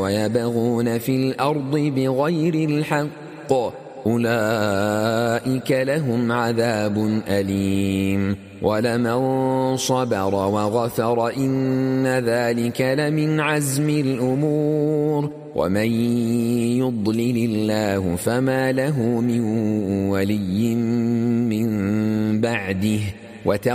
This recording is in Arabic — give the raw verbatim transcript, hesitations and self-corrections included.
ويبغون في الأرض بغير الحق أولئك لهم عذاب أليم ولمن صبر وغفر إن ذلك لمن عزم الأمور ومن يضلل الله فما له من ولي من بعده